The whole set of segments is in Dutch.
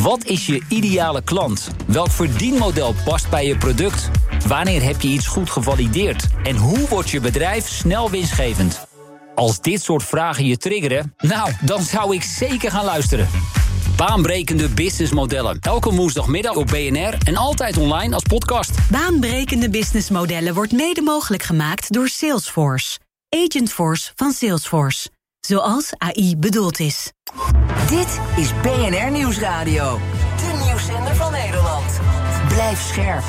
Wat is je ideale klant? Welk verdienmodel past bij je product? Wanneer heb je iets goed gevalideerd? En hoe wordt je bedrijf snel winstgevend? Als dit soort vragen je triggeren, nou, dan zou ik zeker gaan luisteren. Baanbrekende businessmodellen. Elke woensdagmiddag op BNR en altijd online als podcast. Baanbrekende businessmodellen wordt mede mogelijk gemaakt door Salesforce. Agentforce van Salesforce. Zoals AI bedoeld is. Dit is BNR Nieuwsradio. De nieuwszender van Nederland. Blijf scherp.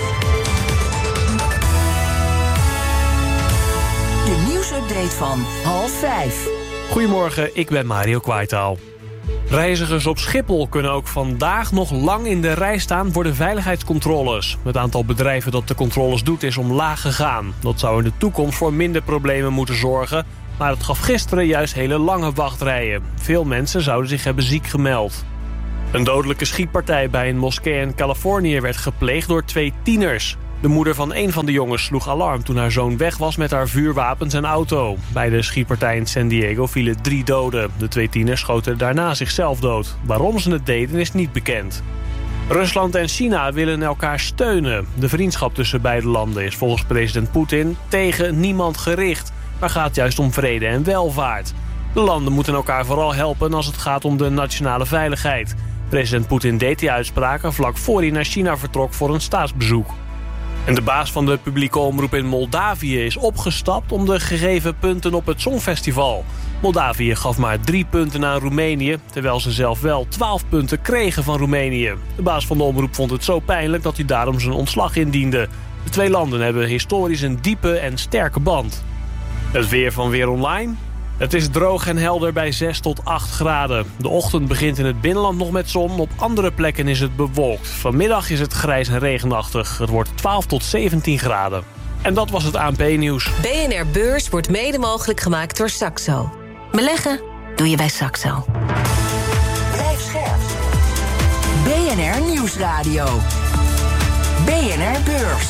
De nieuwsupdate van 4:30. Goedemorgen, ik ben Mario Kwaitaal. Reizigers op Schiphol kunnen ook vandaag nog lang in de rij staan voor de veiligheidscontroles. Het aantal bedrijven dat de controles doet is omlaag gegaan. Dat zou in de toekomst voor minder problemen moeten zorgen, maar het gaf gisteren juist hele lange wachtrijen. Veel mensen zouden zich hebben ziek gemeld. Een dodelijke schietpartij bij een moskee in Californië werd gepleegd door 2 tieners. De moeder van een van de jongens sloeg alarm toen haar zoon weg was met haar vuurwapens en auto. Bij de schietpartij in San Diego vielen 3 doden. De 2 tieners schoten daarna zichzelf dood. Waarom ze het deden is niet bekend. Rusland en China willen elkaar steunen. De vriendschap tussen beide landen is volgens president Poetin tegen niemand gericht, maar gaat juist om vrede en welvaart. De landen moeten elkaar vooral helpen als het gaat om de nationale veiligheid. President Poetin deed die uitspraken vlak voor hij naar China vertrok voor een staatsbezoek. En de baas van de publieke omroep in Moldavië is opgestapt om de gegeven punten op het Songfestival. Moldavië gaf maar 3 punten aan Roemenië, terwijl ze zelf wel 12 punten kregen van Roemenië. De baas van de omroep vond het zo pijnlijk dat hij daarom zijn ontslag indiende. De 2 landen hebben historisch een diepe en sterke band. Het weer van Weer Online. Het is droog en helder bij 6 tot 8 graden. De ochtend begint in het binnenland nog met zon. Op andere plekken is het bewolkt. Vanmiddag is het grijs en regenachtig. Het wordt 12 tot 17 graden. En dat was het ANP-nieuws. BNR Beurs wordt mede mogelijk gemaakt door Saxo. Beleggen doe je bij Saxo. Blijf scherp. BNR Nieuwsradio. BNR Beurs.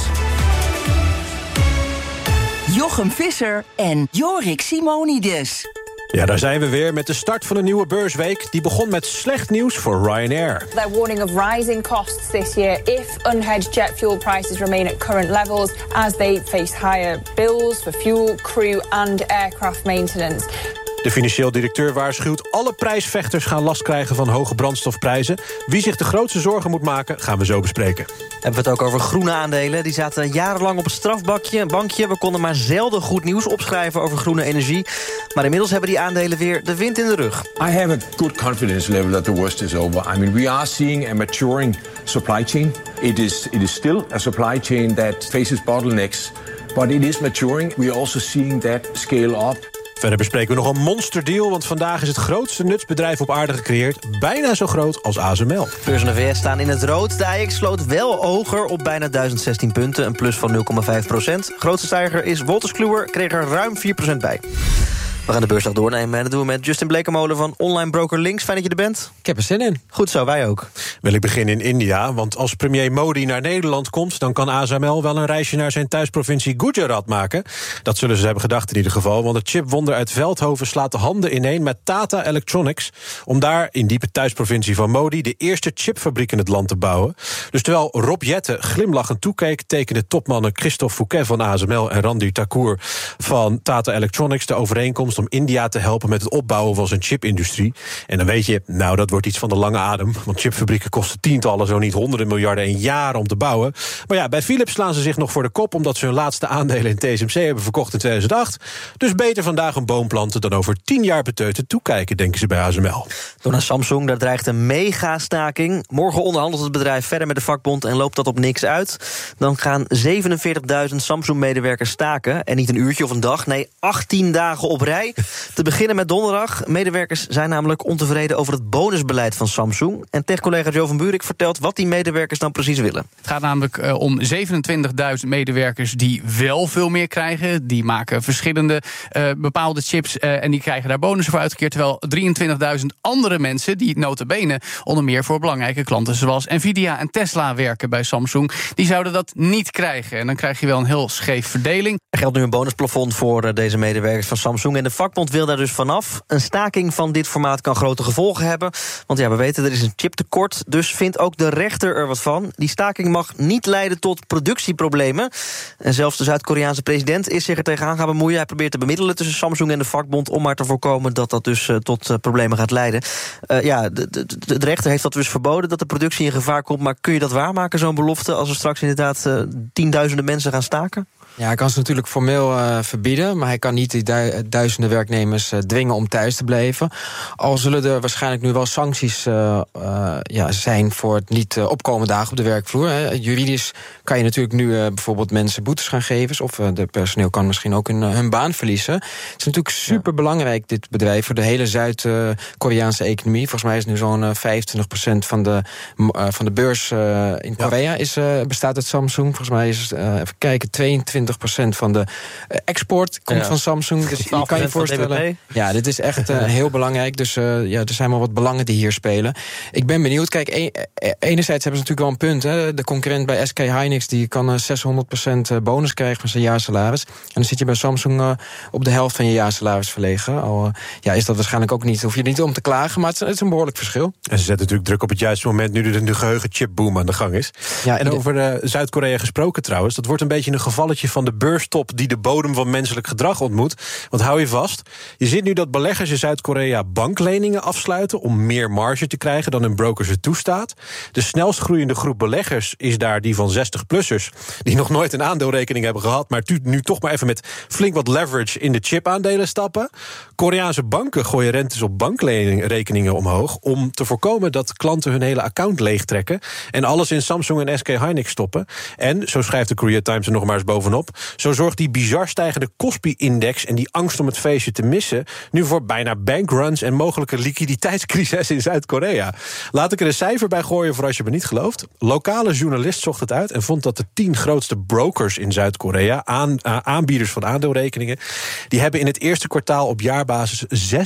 Jochem Visser en Jorik Simonides. Ja, daar zijn we weer met de start van een nieuwe beursweek. Die begon met slecht nieuws voor Ryanair. They're warning of rising costs this year if unhedged jet fuel prices remain at current levels as they face higher bills for fuel, crew and aircraft maintenance. De financieel directeur waarschuwt: alle prijsvechters gaan last krijgen van hoge brandstofprijzen. Wie zich de grootste zorgen moet maken, gaan we zo bespreken. Hebben we het ook over groene aandelen. Die zaten jarenlang op het strafbankje. We konden maar zelden goed nieuws opschrijven over groene energie. Maar inmiddels hebben die aandelen weer de wind in de rug. I have a good confidence level that the worst is over. I mean, we are seeing a maturing supply chain. It is still a supply chain that faces bottlenecks, but it is maturing. We are also seeing that scale up. Verder bespreken we nog een monsterdeal, want vandaag is het grootste nutsbedrijf op aarde gecreëerd. Bijna zo groot als ASML. Beurs en de VS staan in het rood. De AX sloot wel hoger op bijna 1016 punten, een plus van 0,5%. Grootste stijger is Wolters Kluwer, kreeg er ruim 4% bij. We gaan de beursdag doornemen en dat doen we met Justin Blekemolen van online broker Links. Fijn dat je er bent. Ik heb er zin in. Goed zo, wij ook. Wil ik beginnen in India, want als premier Modi naar Nederland komt, dan kan ASML wel een reisje naar zijn thuisprovincie Gujarat maken. Dat zullen ze hebben gedacht in ieder geval, want het chipwonder uit Veldhoven slaat de handen ineen met Tata Electronics om daar in diepe thuisprovincie van Modi de eerste chipfabriek in het land te bouwen. Dus terwijl Rob Jetten glimlachend toekeek, tekenen topmannen Christophe Fouquet van ASML en Randy Thakur van Tata Electronics de overeenkomst om India te helpen met het opbouwen van zijn chipindustrie. En dan weet je, nou, dat wordt iets van de lange adem, want chipfabrieken kosten tientallen, zo niet honderden miljarden en jaren om te bouwen. Maar ja, bij Philips slaan ze zich nog voor de kop omdat ze hun laatste aandelen in TSMC hebben verkocht in 2008. Dus beter vandaag een boom planten dan over 10 jaar beteuterd toekijken, denken ze bij ASML. Door naar Samsung, daar dreigt een mega-staking. Morgen onderhandelt het bedrijf verder met de vakbond en loopt dat op niks uit. Dan gaan 47.000 Samsung-medewerkers staken. En niet een uurtje of een dag, nee, 18 dagen op rij. Te beginnen met donderdag. Medewerkers zijn namelijk ontevreden over het bonusbeleid van Samsung. En tech-collega Jo van Buurik vertelt wat die medewerkers dan precies willen. Het gaat namelijk om 27.000 medewerkers die wel veel meer krijgen. Die maken verschillende bepaalde chips en die krijgen daar bonussen voor uitgekeerd. Terwijl 23.000 andere mensen die nota bene onder meer voor belangrijke klanten zoals Nvidia en Tesla werken bij Samsung, die zouden dat niet krijgen. En dan krijg je wel een heel scheef verdeling. Er geldt nu een bonusplafond voor deze medewerkers van Samsung en de vakbond wil daar dus vanaf. Een staking van dit formaat kan grote gevolgen hebben. Want ja, we weten, er is een chiptekort. Dus vindt ook de rechter er wat van. Die staking mag niet leiden tot productieproblemen. En zelfs de Zuid-Koreaanse president is zich er tegenaan gaan bemoeien. Hij probeert te bemiddelen tussen Samsung en de vakbond om maar te voorkomen dat dat dus tot problemen gaat leiden. De rechter heeft dat dus verboden, dat de productie in gevaar komt. Maar kun je dat waarmaken, zo'n belofte, als er straks inderdaad tienduizenden mensen gaan staken? Ja, hij kan ze natuurlijk formeel verbieden, maar hij kan niet die duizenden werknemers dwingen om thuis te blijven. Al zullen er waarschijnlijk nu wel sancties zijn voor het niet opkomen dagen op de werkvloer. Hè. Juridisch kan je natuurlijk nu bijvoorbeeld mensen boetes gaan geven, of de personeel kan misschien ook hun baan verliezen. Het is natuurlijk super belangrijk, dit bedrijf, voor de hele Zuid-Koreaanse economie. Volgens mij is nu zo'n 25% van de beurs in Korea bestaat uit Samsung. Volgens mij is het, even kijken, 22% van de export komt van Samsung. Dus je kan je voorstellen. Ja, dit is echt heel belangrijk. Dus er zijn wel wat belangen die hier spelen. Ik ben benieuwd. Kijk, enerzijds hebben ze natuurlijk wel een punt. Hè. De concurrent bij SK Hynix die kan 600% bonus krijgen van zijn jaarsalaris. En dan zit je bij Samsung op de helft van je jaarsalaris verlegen. Al is dat waarschijnlijk ook niet. Hoef je niet om te klagen, maar het is een behoorlijk verschil. En ze zetten natuurlijk druk op het juiste moment nu er de geheugenchipboom aan de gang is. Ja, en over Zuid-Korea gesproken trouwens. Dat wordt een beetje een gevalletje van de beurstop die de bodem van menselijk gedrag ontmoet. Want hou je vast, je ziet nu dat beleggers in Zuid-Korea bankleningen afsluiten om meer marge te krijgen dan hun broker ze toestaat. De snelst groeiende groep beleggers is daar die van 60-plussers... die nog nooit een aandeelrekening hebben gehad, maar nu toch maar even met flink wat leverage in de chipaandelen stappen. Koreaanse banken gooien rentes op bankrekeningen omhoog om te voorkomen dat klanten hun hele account leegtrekken en alles in Samsung en SK Hynix stoppen. En, zo schrijft de Korea Times er nog maar eens bovenop, zo zorgt die bizar stijgende Kospi-index en die angst om het feestje te missen nu voor bijna bankruns en mogelijke liquiditeitscrisis in Zuid-Korea. Laat ik er een cijfer bij gooien voor als je me niet gelooft. Lokale journalist zocht het uit en vond dat de 10 grootste brokers in Zuid-Korea, aanbieders van aandeelrekeningen, die hebben in het eerste kwartaal op jaarbasis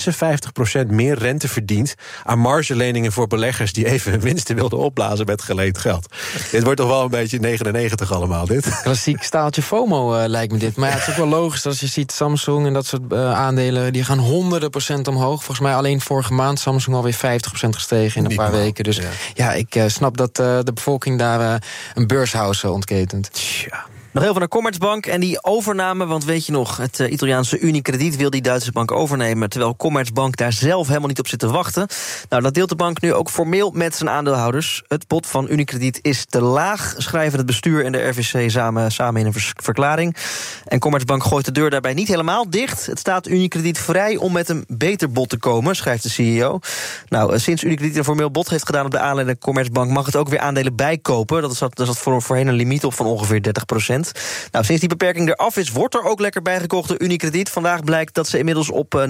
56% meer rente verdiend aan margeleningen voor beleggers die even hun winsten wilden opblazen met geleend geld. Dit wordt toch wel een beetje 99 allemaal, dit? Klassiek staaltje FOMO lijkt me dit. Maar het is ook wel logisch als je ziet Samsung en dat soort aandelen, die gaan 100% omhoog. Volgens mij alleen vorige maand Samsung alweer 50% gestegen in een paar weken. Dus ik snap dat de bevolking daar een beurshuis ontketent. Tja. Nog heel veel naar Commerzbank en die overname, want weet je nog, het Italiaanse Unicredit wil die Duitse bank overnemen, terwijl Commerzbank daar zelf helemaal niet op zit te wachten. Nou, dat deelt de bank nu ook formeel met zijn aandeelhouders. Het bod van Unicredit is te laag, schrijven het bestuur en de RVC samen in een verklaring. En Commerzbank gooit de deur daarbij niet helemaal dicht. Het staat Unicredit vrij om met een beter bod te komen, schrijft de CEO. Nou, sinds Unicredit een formeel bod heeft gedaan op de aandelen Commerzbank, mag het ook weer aandelen bijkopen. Dat zat voorheen een limiet op van ongeveer 30%. Nou, sinds die beperking eraf is, wordt er ook lekker bijgekocht door Unicredit. Vandaag blijkt dat ze inmiddels op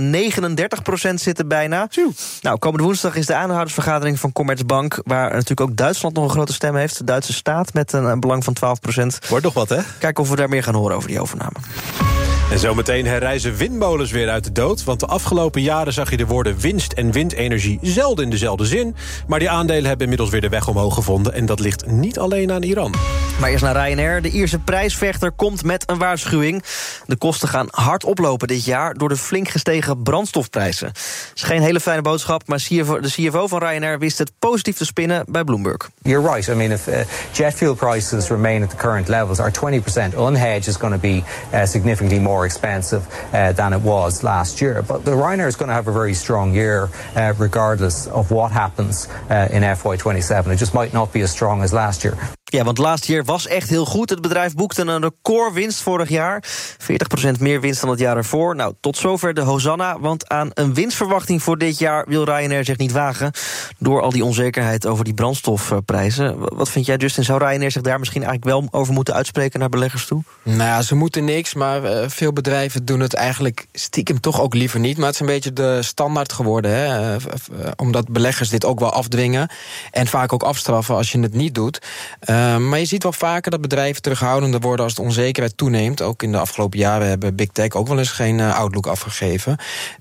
39% zitten bijna. Nou, komende woensdag is de aandeelhoudersvergadering van Commerzbank, waar natuurlijk ook Duitsland nog een grote stem heeft. De Duitse staat met een belang van 12%. Wordt nog wat, hè? Kijken of we daar meer gaan horen over die overname. En zometeen herrijzen windmolens weer uit de dood. Want de afgelopen jaren zag je de woorden winst en windenergie zelden in dezelfde zin. Maar die aandelen hebben inmiddels weer de weg omhoog gevonden. En dat ligt niet alleen aan Iran. Maar eerst naar Ryanair. De Ierse prijsvechter komt met een waarschuwing. De kosten gaan hard oplopen dit jaar door de flink gestegen brandstofprijzen. Het is geen hele fijne boodschap, maar de CFO van Ryanair wist het positief te spinnen bij Bloomberg. You're right. I mean, if jet fuel prices remain at the current levels, our 20% unhedged is going to be significantly more expensive than it was last year. But the Ryanair is going to have a very strong year regardless of what happens in FY27. It just might not be as strong as last year. Ja, want last year was echt heel goed. Het bedrijf boekte een recordwinst vorig jaar. 40% meer winst dan het jaar ervoor. Nou, tot zover de Hosanna, want aan een winstverwachting voor dit jaar wil Ryanair zich niet wagen door al die onzekerheid over die brandstofprijzen. Wat vind jij, Justin? Zou Ryanair zich daar misschien eigenlijk wel over moeten uitspreken naar beleggers toe? Nou ja, ze moeten niks, maar veel bedrijven doen het eigenlijk stiekem toch ook liever niet. Maar het is een beetje de standaard geworden, hè? Omdat beleggers dit ook wel afdwingen en vaak ook afstraffen als je het niet doet. Maar je ziet wel vaker dat bedrijven terughoudender worden als de onzekerheid toeneemt. Ook in de afgelopen jaren hebben Big Tech ook wel eens geen outlook afgegeven.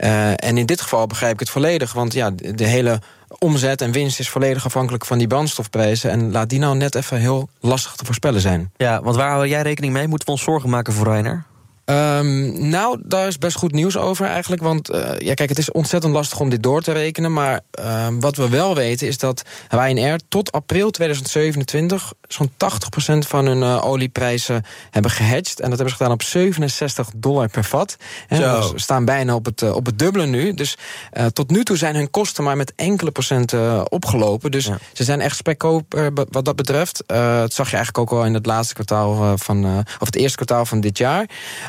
En in dit geval begrijp ik het volledig, want ja, de hele omzet en winst is volledig afhankelijk van die brandstofprijzen. En laat die nou net even heel lastig te voorspellen zijn. Ja, want waar hou jij rekening mee? Moeten we ons zorgen maken voor Ryanair? Nou, daar is best goed nieuws over eigenlijk. Want kijk, het is ontzettend lastig om dit door te rekenen. Maar wat we wel weten is dat Ryanair tot april 2027... zo'n 80% van hun olieprijzen hebben gehedged. En dat hebben ze gedaan op $67 per vat. We staan bijna op het dubbele nu. Dus tot nu toe zijn hun kosten maar met enkele procenten opgelopen. Dus ze zijn echt spekkoper wat dat betreft. Dat zag je eigenlijk ook al in het laatste kwartaal of het eerste kwartaal van dit jaar.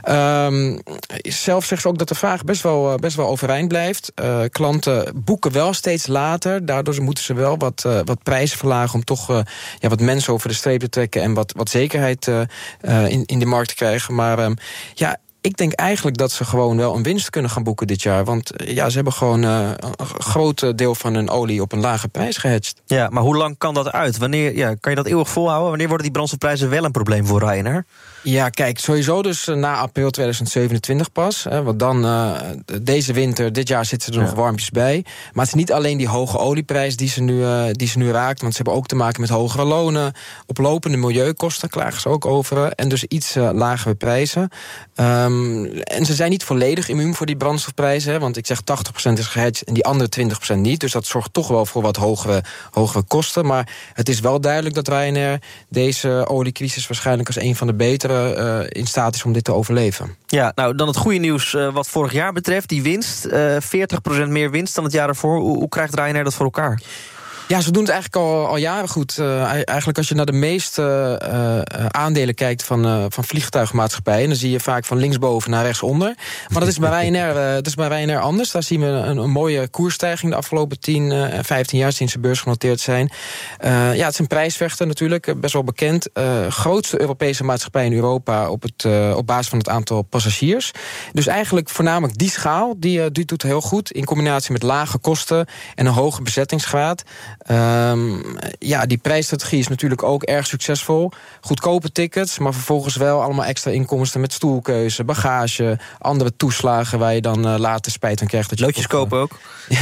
Zelf zeggen ze ook dat de vraag best wel overeind blijft. Klanten boeken wel steeds later. Daardoor moeten ze wel wat prijzen verlagen om toch wat mensen over de streep te trekken en wat zekerheid in de markt te krijgen. Maar ik denk eigenlijk dat ze gewoon wel een winst kunnen gaan boeken dit jaar. Want ze hebben gewoon een groot deel van hun olie op een lage prijs gehedged. Ja, maar hoe lang kan dat uit? Wanneer kan je dat eeuwig volhouden? Wanneer worden die brandstofprijzen wel een probleem voor Ryanair? Ja, kijk, sowieso dus na april 2027 pas. Want dan, deze winter, dit jaar zitten ze er nog warmpjes bij. Maar het is niet alleen die hoge olieprijs die ze nu raakt. Want ze hebben ook te maken met hogere lonen. Oplopende milieukosten klagen ze ook over. En dus iets lagere prijzen. En ze zijn niet volledig immuun voor die brandstofprijzen. Want ik zeg 80% is gehedged en die andere 20% niet. Dus dat zorgt toch wel voor wat hogere kosten. Maar het is wel duidelijk dat Ryanair deze oliecrisis waarschijnlijk als een van de betere in staat is om dit te overleven. Ja, nou dan het goede nieuws wat vorig jaar betreft. Die winst, 40% meer winst dan het jaar ervoor. Hoe krijgt Ryanair dat voor elkaar? Ja, ze doen het eigenlijk al jaren goed. Eigenlijk als je naar de meeste aandelen kijkt van vliegtuigmaatschappijen, dan zie je vaak van linksboven naar rechtsonder. Maar dat is bij Ryanair anders. Daar zien we een mooie koersstijging de afgelopen 10, 15 jaar sinds ze beursgenoteerd zijn. Het is een prijsvechter natuurlijk, best wel bekend. Grootste Europese maatschappij in Europa op basis van het aantal passagiers. Dus eigenlijk voornamelijk die schaal, die doet heel goed. In combinatie met lage kosten en een hoge bezettingsgraad. Die prijsstrategie is natuurlijk ook erg succesvol. Goedkope tickets, maar vervolgens wel allemaal extra inkomsten met stoelkeuze, bagage, andere toeslagen waar je dan later spijt van krijgt. Loodjes kopen ook?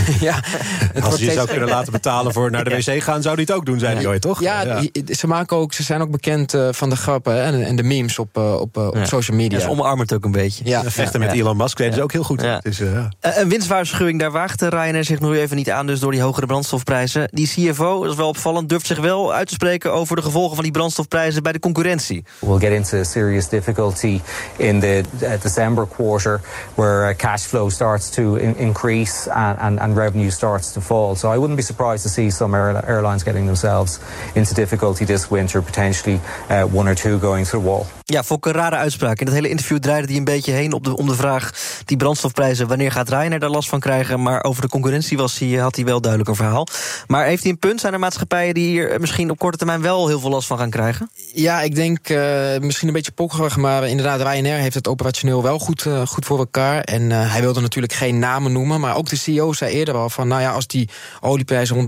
Als je zou kunnen laten betalen voor naar de wc gaan, zou die het ook doen, zei hij ooit, toch? Ze zijn ook bekend van de grappen en de memes op social media. Ze omarmen het ook een beetje. Vechten met Elon Musk deden ze ook heel goed. Ja. Dus, een winstwaarschuwing, daar waagt Ryanair zich nu even niet aan, dus door die hogere brandstofprijzen. Die CFO, dat is wel opvallend, durft zich wel uit te spreken over de gevolgen van die brandstofprijzen bij de concurrentie. We'll get into serious difficulty in the December quarter, where cash flow starts to increase and revenue starts to fall. So I wouldn't be surprised to see some airlines getting themselves into difficulty this winter, potentially one or two going to the wall. Ja, vond ik een rare uitspraak. In het hele interview draaide hij een beetje heen om de vraag, die brandstofprijzen, wanneer gaat Ryanair daar last van krijgen? Maar over de concurrentie had hij wel duidelijk een verhaal. Maar heeft hij een punt? Zijn er maatschappijen die hier misschien op korte termijn wel heel veel last van gaan krijgen? Ja, ik denk misschien een beetje pokkerig, maar inderdaad, Ryanair heeft het operationeel wel goed voor elkaar. En hij wilde natuurlijk geen namen noemen, maar ook de CEO zei eerder al van, als die olieprijs rond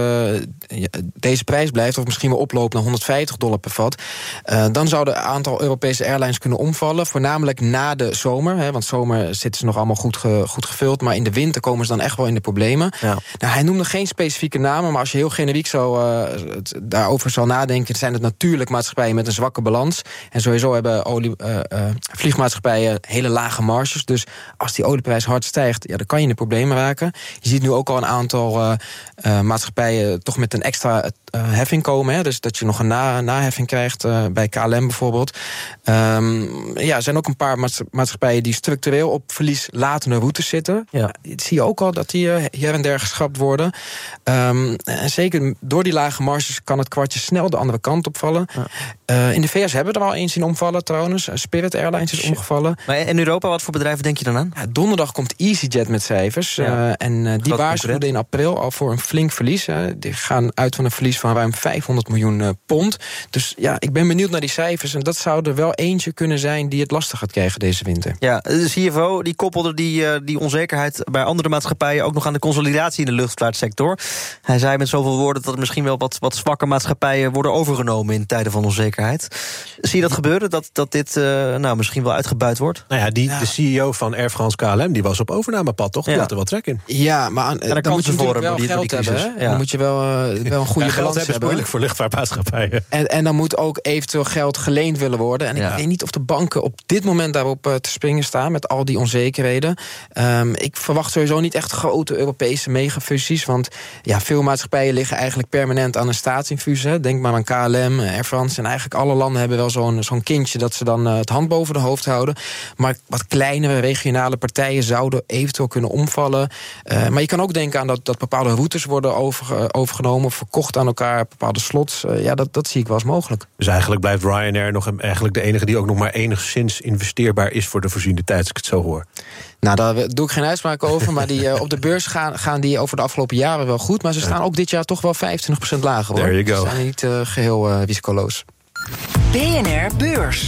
deze prijs blijft, of misschien wel oploopt naar $150 per vat, dan zouden een aantal Europese airlines kunnen omvallen, voornamelijk na de zomer, want zomer zitten ze nog allemaal goed gevuld, maar in de winter komen ze dan echt wel in de problemen. Ja. Nou, hij noemde geen specifieke namen, maar als je heel generiek daarover zal nadenken, zijn het natuurlijk maatschappijen met een zwakke balans. En sowieso hebben vliegmaatschappijen hele lage marges. Dus als die olieprijs hard stijgt, dan kan je in de problemen raken. Je ziet nu ook al een aantal maatschappijen toch met een extra heffing komen. Dus dat je nog een naheffing krijgt, bij KLM bijvoorbeeld. Er zijn ook een paar maatschappijen die structureel op verlies latende routes zitten. Ja. Zie je ook al dat die hier en der geschrapt worden. En zeker door die lage marges kan het kwartje snel de andere kant opvallen. Ja. In de VS hebben we er al eens in omvallen trouwens. Spirit Airlines is omgevallen. Maar in Europa, wat voor bedrijven denk je dan aan? Ja, donderdag komt EasyJet met cijfers. Die waarschuwden in april al voor een flink verlies. Die gaan uit van een verlies van ruim 500 miljoen pond. Dus ik ben benieuwd naar die cijfers. En dat zou er wel eentje kunnen zijn die het lastig gaat krijgen deze winter. Ja, de CFO die koppelde die onzekerheid bij andere maatschappijen ook nog aan de consolidatie in de luchtvaartsector. Hij zei met zoveel woorden dat er misschien wel wat zwakke maatschappijen worden overgenomen in tijden van onzekerheid. Zie je dat gebeuren? Dat dit misschien wel uitgebuit wordt? De CEO van Air France KLM, die was op overnamepad, toch? Die had er wel trek in. Ja, maar dan moet je natuurlijk wel geld hebben. Dan moet je wel een goede balans balans hebben. Dat is moeilijk voor luchtvaartmaatschappijen. En dan moet ook eventueel geld geleend willen worden. En ik weet niet of de banken op dit moment daarop te springen staan... met al die onzekerheden. Ik verwacht sowieso niet echt grote Europese megafusies... want veel maatschappijen liggen eigenlijk permanent aan een staatsinfuus. Hè. Denk maar aan KLM, Air France... en eigenlijk alle landen hebben wel zo'n kindje... dat ze dan het hand boven de hoofd houden. Maar wat kleinere regionale partijen zouden eventueel kunnen omvallen. Maar je kan ook denken aan dat bepaalde routes worden overgenomen... verkocht aan elkaar, bepaalde slots. Dat zie ik wel eens mogelijk. Dus eigenlijk blijft Ryanair nog eigenlijk de enige... die ook nog maar enigszins investeerbaar is voor de voorziene tijd... als ik het zo hoor. Nou, daar doe ik geen uitspraak over. Maar die, op de beurs gaan die over de afgelopen jaren wel goed. Maar ze staan ook dit jaar toch wel 25% lager. There you go. Ze zijn niet geheel risicoloos. BNR Beurs.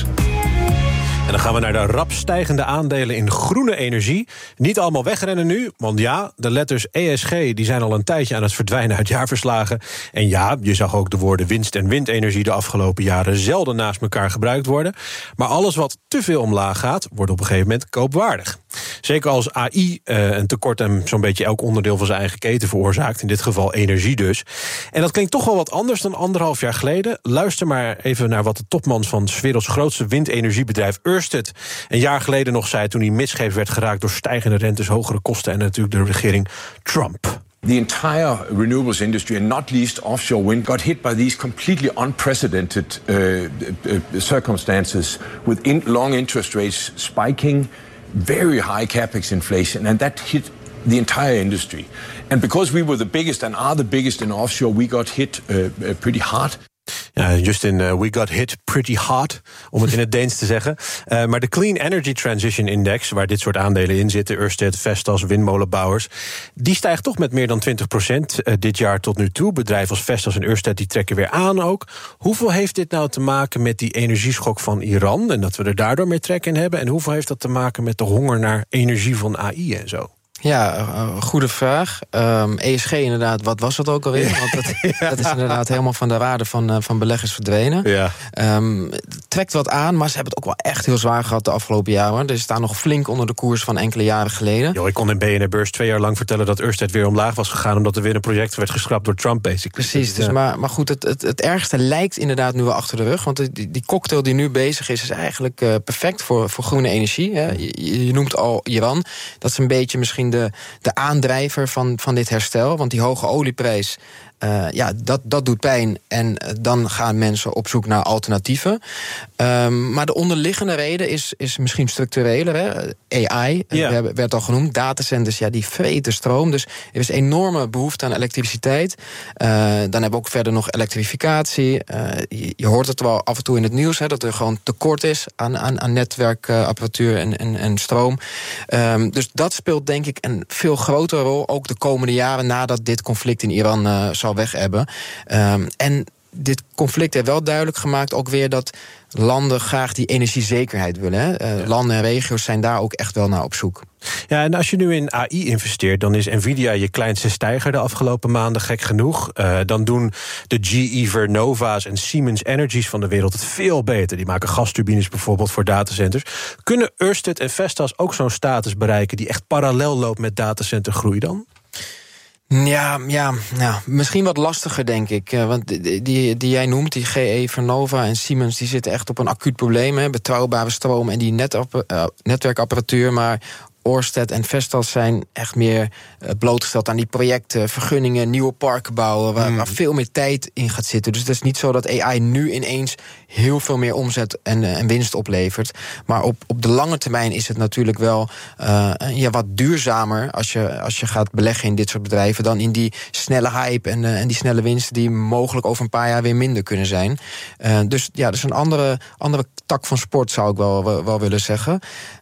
En dan gaan we naar de rap stijgende aandelen in groene energie. Niet allemaal wegrennen nu, want de letters ESG... die zijn al een tijdje aan het verdwijnen uit jaarverslagen. En je zag ook de woorden winst en windenergie... de afgelopen jaren zelden naast elkaar gebruikt worden. Maar alles wat te veel omlaag gaat, wordt op een gegeven moment koopwaardig. Zeker als AI een tekort aan zo'n beetje elk onderdeel van zijn eigen keten veroorzaakt. In dit geval energie dus. En dat klinkt toch wel wat anders dan 1,5 jaar geleden. Luister maar even naar wat de topman van 's werelds grootste windenergiebedrijf Ørsted een jaar geleden nog zei... toen hij misscheeps werd geraakt door stijgende rentes, hogere kosten... en natuurlijk de regering Trump. The entire renewables industry, and not least offshore wind, got hit by these completely unprecedented circumstances with long interest rates spiking, very high capex inflation, and that hit the entire industry. And because we were the biggest and are the biggest in offshore, we got hit pretty hard. Ja, Justin, we got hit pretty hard, om het in het Deens te zeggen. Maar de Clean Energy Transition Index, waar dit soort aandelen in zitten... Ørsted, Vestas, windmolenbouwers... die stijgt toch met meer dan 20% dit jaar tot nu toe. Bedrijven als Vestas en Ørsted die trekken weer aan ook. Hoeveel heeft dit nou te maken met die energieschok van Iran... en dat we er daardoor meer trek in hebben? En hoeveel heeft dat te maken met de honger naar energie van AI en zo? Ja, goede vraag. ESG inderdaad, wat was dat ook alweer? Want dat is inderdaad helemaal van de waarde van beleggers verdwenen. Ja. Het trekt wat aan, maar ze hebben het ook wel echt heel zwaar gehad de afgelopen jaren. Ze staan nog flink onder de koers van enkele jaren geleden. Ik kon in BNR Beurs 2 jaar lang vertellen dat Ørsted weer omlaag was gegaan... omdat er weer een project werd geschrapt door Trump, basically. Precies, dus, maar goed, het ergste lijkt inderdaad nu wel achter de rug. Want die cocktail die nu bezig is eigenlijk perfect voor groene energie. Hè. Je noemt al Iran. Dat is een beetje misschien de aandrijver van dit herstel. Want die hoge olieprijs, dat doet pijn. En dan gaan mensen op zoek naar alternatieven. Maar de onderliggende reden is misschien structureler. Hè? AI, werd al genoemd. Datacenters, die vreten stroom. Dus er is enorme behoefte aan elektriciteit. Dan hebben we ook verder nog elektrificatie. Je hoort het wel af en toe in het nieuws... dat er gewoon tekort is aan netwerkapparatuur en stroom. Dus dat speelt denk ik een veel grotere rol... ook de komende jaren nadat dit conflict in Iran zal weg hebben. En dit conflict heeft wel duidelijk gemaakt ook weer dat landen graag die energiezekerheid willen. Hè? Landen en regio's zijn daar ook echt wel naar op zoek. Ja, en als je nu in AI investeert, dan is Nvidia je kleinste stijger de afgelopen maanden, gek genoeg. Dan doen de GE Vernova's en Siemens Energies van de wereld het veel beter. Die maken gasturbines bijvoorbeeld voor datacenters. Kunnen Ørsted en Vestas ook zo'n status bereiken die echt parallel loopt met datacentergroei dan? Ja, misschien wat lastiger, denk ik. Want die jij noemt, die GE Vernova en Siemens... die zitten echt op een acuut probleem. Hè, betrouwbare stroom en die netwerkapparatuur. Maar Ørsted en Vestas zijn echt meer blootgesteld aan die projecten, vergunningen, nieuwe parken bouwen, waar veel meer tijd in gaat zitten. Dus het is niet zo dat AI nu ineens heel veel meer omzet en winst oplevert. Maar op de lange termijn is het natuurlijk wel wat duurzamer als je gaat beleggen in dit soort bedrijven dan in die snelle hype en die snelle winsten die mogelijk over een paar jaar weer minder kunnen zijn. Dus een andere tak van sport zou ik wel willen zeggen.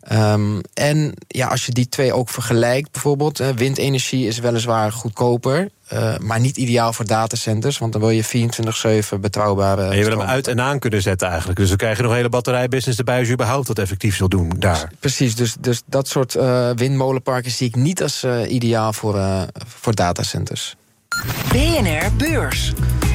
En als je die twee ook vergelijkt, bijvoorbeeld, windenergie is weliswaar goedkoper, maar niet ideaal voor datacenters, want dan wil je 24/7 betrouwbare. En je wil hem uit en aan kunnen zetten eigenlijk. Dus dan krijg je nog een hele batterijbusiness erbij als je überhaupt dat effectief zal doen daar. Precies, dus dat soort windmolenparken zie ik niet als ideaal voor datacenters. BNR Beurs.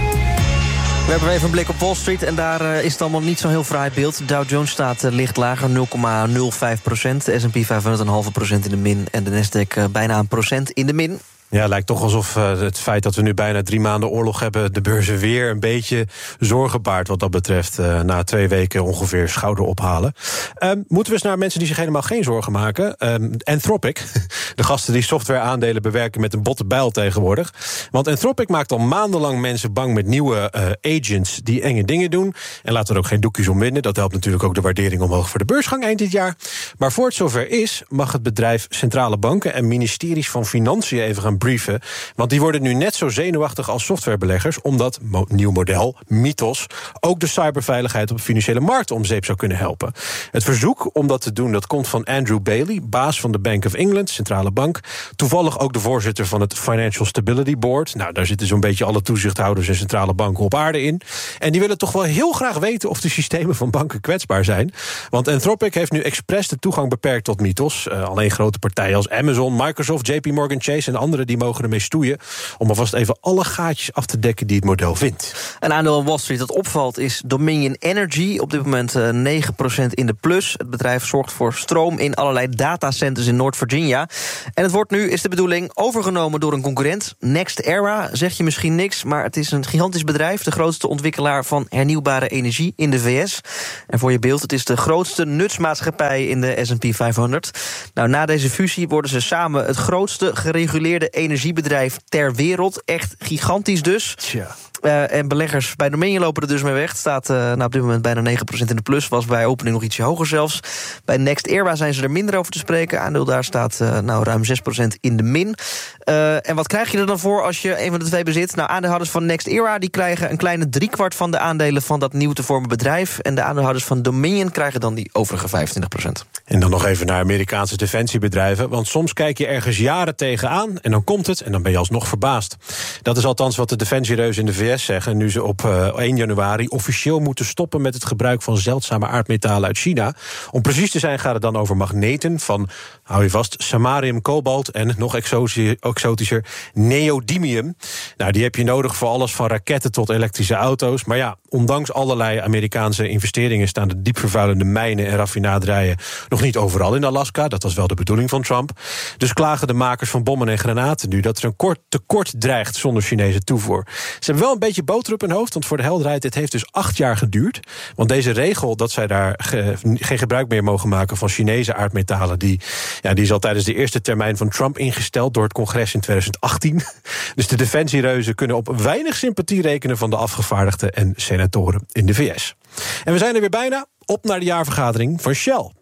We hebben even een blik op Wall Street en daar is het allemaal niet zo'n heel fraai beeld. Dow Jones staat licht lager, 0,05%. De S&P 500 0,5% in de min en de Nasdaq bijna 1% in de min. Ja, het lijkt toch alsof het feit dat we nu bijna 3 maanden oorlog hebben... de beurzen weer een beetje zorgen baart wat dat betreft. Na 2 weken ongeveer schouder ophalen. Moeten we eens naar mensen die zich helemaal geen zorgen maken. Anthropic, de gasten die software-aandelen bewerken met een botte bijl tegenwoordig. Want Anthropic maakt al maandenlang mensen bang met nieuwe agents... die enge dingen doen. En laten we er ook geen doekjes om winnen. Dat helpt natuurlijk ook de waardering omhoog voor de beursgang eind dit jaar. Maar voor het zover is, mag het bedrijf centrale banken... en ministeries van Financiën even gaan brieven. Want die worden nu net zo zenuwachtig als softwarebeleggers... omdat nieuw model, Mythos, ook de cyberveiligheid op financiële markten om zeep zou kunnen helpen. Het verzoek om dat te doen, dat komt van Andrew Bailey, baas van de Bank of England, centrale bank. Toevallig ook de voorzitter van het Financial Stability Board. Nou, daar zitten zo'n beetje alle toezichthouders en centrale banken op aarde in. En die willen toch wel heel graag weten of de systemen van banken kwetsbaar zijn. Want Anthropic heeft nu expres de toegang beperkt tot Mythos. Alleen grote partijen als Amazon, Microsoft, JP Morgan Chase en anderen die mogen ermee stoeien om alvast even alle gaatjes af te dekken die het model vindt. Een aandeel aan Wall Street dat opvalt is Dominion Energy. Op dit moment 9% in de plus. Het bedrijf zorgt voor stroom in allerlei datacenters in Noord-Virginia. En het wordt nu, is de bedoeling, overgenomen door een concurrent. NextEra, zeg je misschien niks, maar het is een gigantisch bedrijf. De grootste ontwikkelaar van hernieuwbare energie in de VS. En voor je beeld, het is de grootste nutsmaatschappij in de S&P 500. Nou, na deze fusie worden ze samen het grootste gereguleerde energiebedrijf ter wereld. Echt gigantisch dus. Tja. En beleggers bij Dominion lopen er dus mee weg. Het staat op dit moment bijna 9% in de plus. Was bij opening nog ietsje hoger zelfs. Bij NextEra zijn ze er minder over te spreken. Aandeel daar staat ruim 6% in de min. En wat krijg je er dan voor als je een van de twee bezit? Nou, aandeelhouders van NextEra die krijgen een kleine 3/4 van de aandelen van dat nieuw te vormen bedrijf. En de aandeelhouders van Dominion krijgen dan die overige 25%. En dan nog even naar Amerikaanse defensiebedrijven. Want soms kijk je ergens jaren tegenaan en dan komt het en dan ben je alsnog verbaasd. Dat is althans wat de defensiereuzen in de VS zeggen, nu ze op 1 januari officieel moeten stoppen met het gebruik van zeldzame aardmetalen uit China. Om precies te zijn gaat het dan over magneten van, hou je vast, samarium, kobalt en nog exotischer neodymium. Nou, die heb je nodig voor alles van raketten tot elektrische auto's. Maar ja, ondanks allerlei Amerikaanse investeringen staan de diepvervuilende mijnen en raffinaderijen nog niet overal in Alaska. Dat was wel de bedoeling van Trump. Dus klagen de makers van bommen en granaten nu dat er een tekort dreigt zonder Chinese toevoer. Ze hebben wel een beetje boter op hun hoofd, want voor de helderheid, dit heeft dus 8 jaar geduurd. Want deze regel dat zij daar geen gebruik meer mogen maken van Chinese aardmetalen, die is al tijdens de eerste termijn van Trump ingesteld door het congres in 2018. Dus de defensiereuzen kunnen op weinig sympathie rekenen van de afgevaardigden en senatoren in de VS. En we zijn er weer bijna, op naar de jaarvergadering van Shell.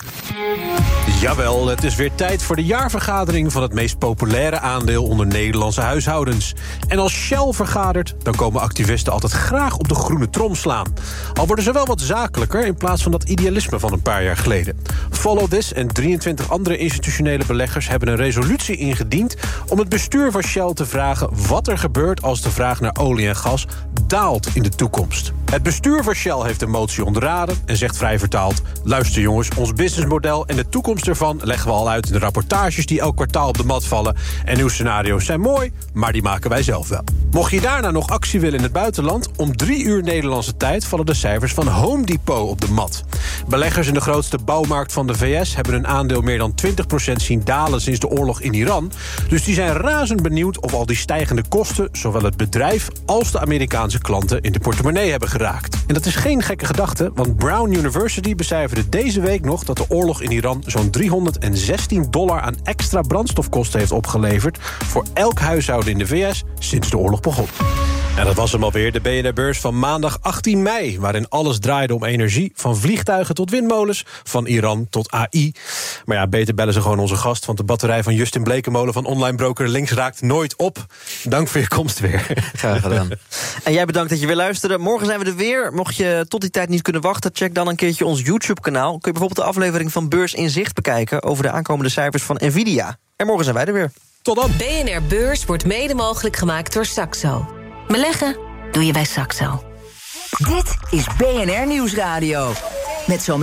Jawel, het is weer tijd voor de jaarvergadering van het meest populaire aandeel onder Nederlandse huishoudens. En als Shell vergadert, dan komen activisten altijd graag op de groene trom slaan. Al worden ze wel wat zakelijker in plaats van dat idealisme van een paar jaar geleden. Follow This en 23 andere institutionele beleggers hebben een resolutie ingediend om het bestuur van Shell te vragen wat er gebeurt als de vraag naar olie en gas daalt in de toekomst. Het bestuur van Shell heeft de motie onderraden en zegt vrij vertaald: luister jongens, ons businessmodel en de toekomst ervan leggen we al uit in de rapportages die elk kwartaal op de mat vallen. En uw scenario's zijn mooi, maar die maken wij zelf wel. Mocht je daarna nog actie willen in het buitenland, om 3 uur Nederlandse tijd vallen de cijfers van Home Depot op de mat. Beleggers in de grootste bouwmarkt van de VS hebben hun aandeel meer dan 20% zien dalen sinds de oorlog in Iran. Dus die zijn razend benieuwd of al die stijgende kosten zowel het bedrijf als de Amerikaanse klanten in de portemonnee hebben geraakt. En dat is geen gekke gedachte, want Brown University becijferde deze week nog dat de oorlog in Iran zo'n $316 aan extra brandstofkosten heeft opgeleverd voor elk huishouden in de VS sinds de oorlog begon. En dat was hem alweer, de BNR-beurs van maandag 18 mei... waarin alles draaide om energie, van vliegtuigen tot windmolens... van Iran tot AI. Maar ja, beter bellen ze gewoon onze gast... want de batterij van Justin Blekemolen van online broker Links raakt nooit op. Dank voor je komst weer. Graag gedaan. En jij bedankt dat je weer luisterde. Morgen zijn we er weer. Mocht je tot die tijd niet kunnen wachten, check dan een keertje ons YouTube-kanaal. Kun je bijvoorbeeld de aflevering van Beurs in Zicht bekijken... over de aankomende cijfers van Nvidia. En morgen zijn wij er weer. Tot dan. BNR Beurs wordt mede mogelijk gemaakt door Saxo. Beleggen doe je bij Saxo. Dit is BNR Nieuwsradio. Met zometeen